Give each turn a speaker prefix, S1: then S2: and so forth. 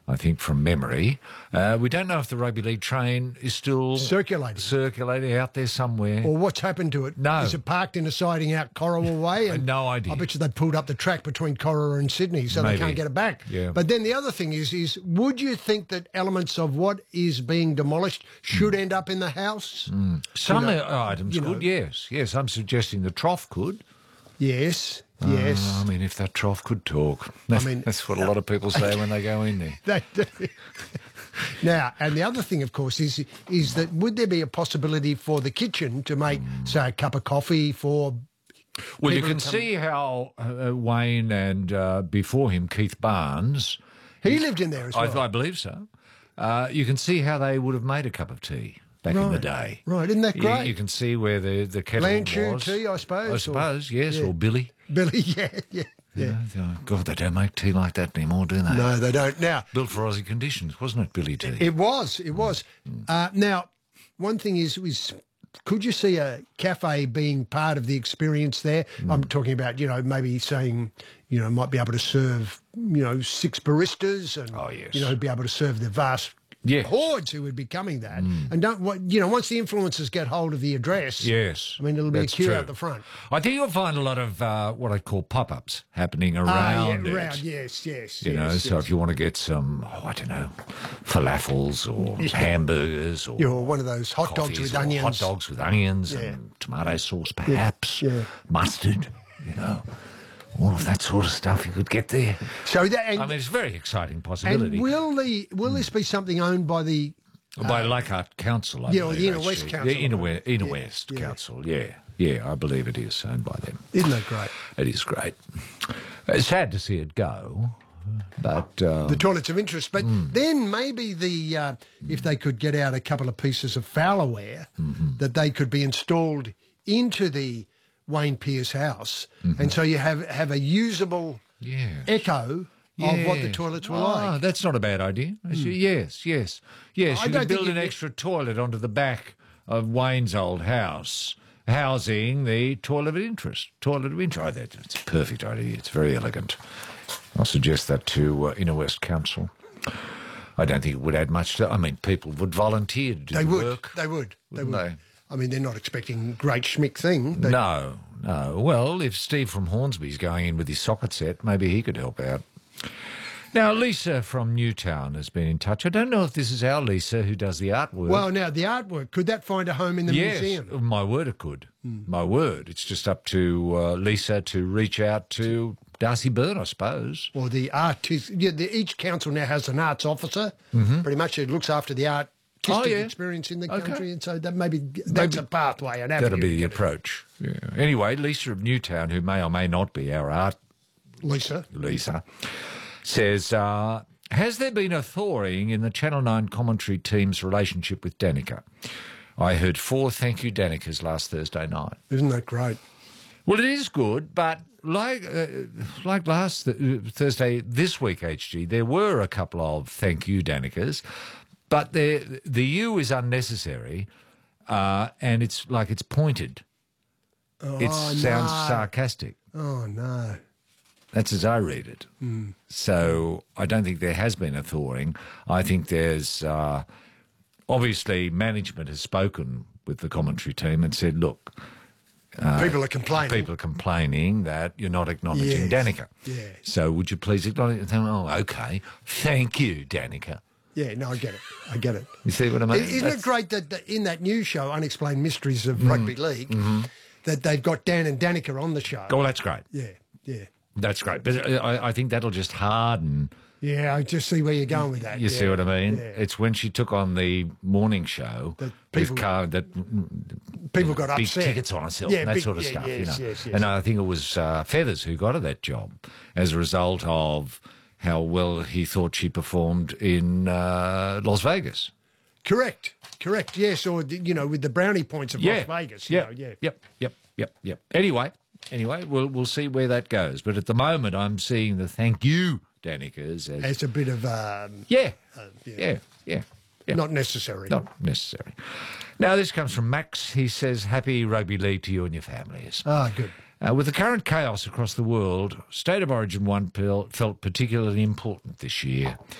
S1: I think, from memory. We don't know if the rugby league train is still circulating out there somewhere.
S2: Or what's happened to it.
S1: No.
S2: Is it parked in a siding out Corowa Way? And
S1: no idea.
S2: I bet you they pulled up the track between Corowa and Sydney, so
S1: Maybe.
S2: they can't get it back.
S1: Yeah.
S2: But then the other thing is would you think that elements of what is being demolished should end up in the house?
S1: Some items could, yes. Yes, I'm suggesting the trough could.
S2: Yes. Yes.
S1: I mean, if that trough could talk. That's what a lot of people say when they go in there.
S2: Now, and the other thing, of course, is that would there be a possibility for the kitchen to make, say, a cup of coffee for...
S1: Well, you can see how Wayne and before him, Keith Barnes...
S2: He lived in there as well.
S1: I believe so. You can see how they would have made a cup of tea back in the day.
S2: Right, isn't that great?
S1: You can see where the kettle
S2: Lanchu
S1: was.
S2: tea, I suppose.
S1: I suppose, yes, or Billy.
S2: Billy, yeah.
S1: God, they don't make tea like that anymore, do they?
S2: No, they don't. Now,
S1: built for Aussie conditions, wasn't it, Billy tea?
S2: It was. Now, one thing is, could you see a cafe being part of the experience there? I'm talking about, maybe saying, might be able to serve, 6 baristas and, be able to serve the vast hordes who would be coming that. And once the influencers get hold of the address,
S1: yes,
S2: I mean, it'll be a queue out the front.
S1: I think you'll find a lot of what I call pop-ups happening around it.
S2: Yes.
S1: So if you want to get some, falafels or hamburgers or
S2: one of those hot dogs with onions.
S1: Hot dogs with onions and tomato sauce, perhaps, mustard, all of that sort of stuff you could get there.
S2: So
S1: it's a very exciting possibility.
S2: And will this be something owned by the...
S1: by Leichhardt Council, I believe.
S2: The Inner West Council.
S1: The Inner West Council, yeah, I believe it is owned by them.
S2: Isn't that great?
S1: It is great. It's sad to see it go, but...
S2: the toilets of interest. But then maybe if they could get out a couple of pieces of Fowlerware that they could be installed into the Wayne Pearce house, and so you have a usable echo of what the toilets were like.
S1: That's not a bad idea. Yes. You could build an extra toilet onto the back of Wayne's old house, housing the toilet of interest. Oh, that's a perfect idea. It's very elegant. I'll suggest that to Inner West Council. I don't think it would add much to... I mean, people would volunteer to do the work.
S2: They would.
S1: They?
S2: I mean, they're not expecting great schmick thing.
S1: No. Well, if Steve from Hornsby's going in with his socket set, maybe he could help out. Now, Lisa from Newtown has been in touch. I don't know if this is our Lisa who does the artwork.
S2: Well, now, the artwork, could that find a home in the museum?
S1: Yes, my word, it could. My word. It's just up to Lisa to reach out to Darcy Byrne, I suppose.
S2: Or the artist. Each council now has an arts officer. Pretty much it looks after the artistic experience in the country, and so that's a pathway.
S1: That'll be the approach. Yeah. Anyway, Lisa of Newtown, who may or may not be our art...
S2: Lisa,
S1: says, has there been a thawing in the Channel 9 commentary team's relationship with Danica? I heard 4 thank you Danicas last Thursday night.
S2: Isn't that great?
S1: Well, it is good, but like last Thursday, this week, HG, there were a couple of thank you Danicas, but the U is unnecessary, and it's pointed. It sounds sarcastic.
S2: Oh, no.
S1: That's as I read it. So I don't think there has been a thawing. I think there's... obviously, management has spoken with the commentary team and said, look...
S2: people are complaining.
S1: People are complaining that you're not acknowledging Danica.
S2: Yes.
S1: So would you please acknowledge it? Oh, OK. Thank you, Danica.
S2: Yeah, no, I get it.
S1: You see what I mean?
S2: Isn't it great that in that new show, Unexplained Mysteries of Rugby League, that they've got Dan and Danica on the show?
S1: Oh, that's great.
S2: Yeah.
S1: That's great. But I think that'll just harden...
S2: Yeah, I just see where you're going with that.
S1: You see what I mean?
S2: Yeah.
S1: It's when she took on the morning show people got
S2: upset.
S1: Big tickets on herself and that sort of stuff.
S2: Yes.
S1: And I think it was Feathers who got her that job as a result of how well he thought she performed in Las Vegas.
S2: Correct. Yes, or with the brownie points of Las Vegas.
S1: Yep. Anyway, we'll see where that goes. But at the moment, I'm seeing the thank you Danicas as
S2: a bit of not necessary.
S1: Not necessary. Now, this comes from Max. He says, happy rugby league to you and your families.
S2: Ah, good.
S1: With the current chaos across the world, State of Origin 1 felt particularly important this year.